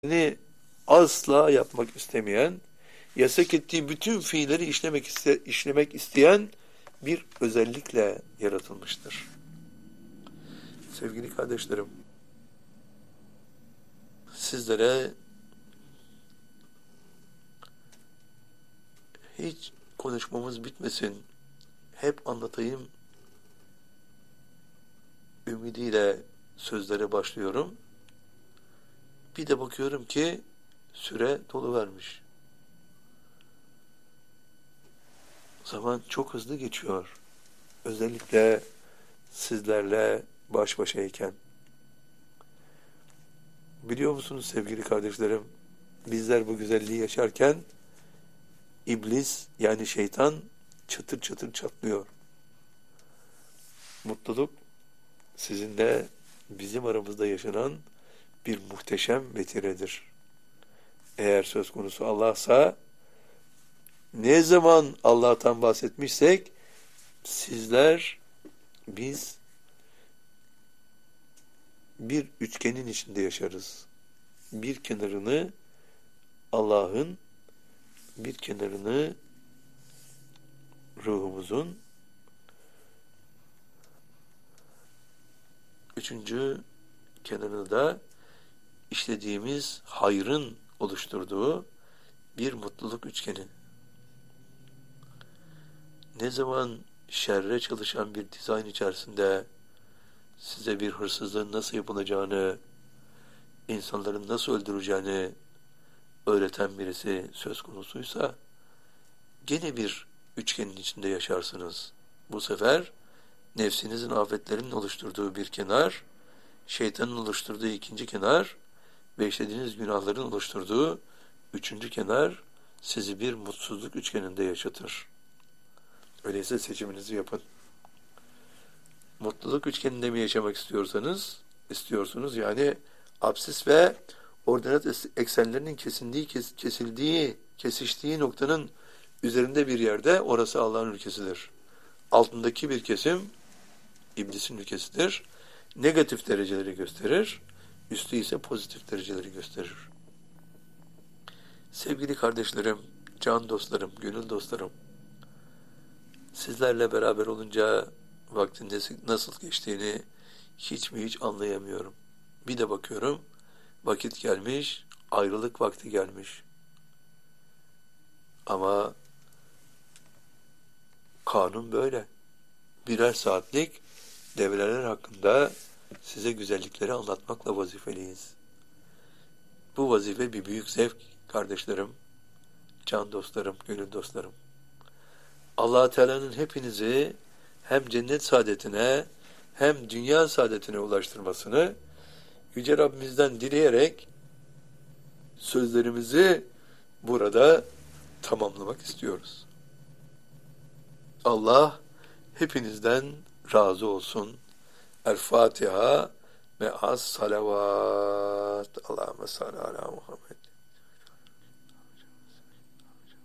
asla yapmak istemeyen, yasak ettiği bütün fiilleri işlemek isteyen bir özellikle yaratılmıştır. Sevgili kardeşlerim, sizlere hiç konuşmamız bitmesin, hep anlatayım ümidiyle sözlere başlıyorum. Bir de bakıyorum ki süre doluvermiş. Zaman çok hızlı geçiyor. Özellikle sizlerle baş başayken. Biliyor musunuz sevgili kardeşlerim, bizler bu güzelliği yaşarken iblis yani şeytan çatır çatır çatlıyor. Mutluluk sizinle bizim aramızda yaşanan bir muhteşem vetiredir. Eğer söz konusu Allah'sa, ne zaman Allah'tan bahsetmişsek sizler, biz bir üçgenin içinde yaşarız. Bir kenarını Allah'ın, bir kenarını ruhumuzun, üçüncü kenarını da işlediğimiz hayrın oluşturduğu bir mutluluk üçgeni. Ne zaman şerre çalışan bir dizayn içerisinde size bir hırsızlığın nasıl yapılacağını, insanların nasıl öldüreceğini öğreten birisi söz konusuysa, gene bir üçgenin içinde yaşarsınız. Bu sefer nefsinizin afetlerinin oluşturduğu bir kenar, şeytanın oluşturduğu ikinci kenar ve işlediğiniz günahların oluşturduğu üçüncü kenar sizi bir mutsuzluk üçgeninde yaşatır. Öyleyse seçiminizi yapın. Mutluluk üçgeninde mi yaşamak istiyorsunuz yani absis ve ordinat eksenlerinin kesiştiği noktanın üzerinde bir yerde, orası Allah'ın ülkesidir. Altındaki bir kesim iblisin ülkesidir. Negatif dereceleri gösterir, üstü ise pozitif dereceleri gösterir. Sevgili kardeşlerim, can dostlarım, gönül dostlarım, sizlerle beraber olunca vaktin nasıl geçtiğini hiç anlayamıyorum. Bir de bakıyorum, vakit gelmiş, ayrılık vakti gelmiş. Ama kanun böyle. Birer saatlik devreler hakkında size güzellikleri anlatmakla vazifeliyiz. Bu vazife bir büyük zevk kardeşlerim, can dostlarım, gönül dostlarım. Allah Teala'nın hepinizi hem cennet saadetine hem dünya saadetine ulaştırmasını Yüce Rabbimizden dileyerek sözlerimizi burada tamamlamak istiyoruz. Allah hepinizden razı olsun. El Fatiha ve as salavat. Allahümme salli ala Muhammed.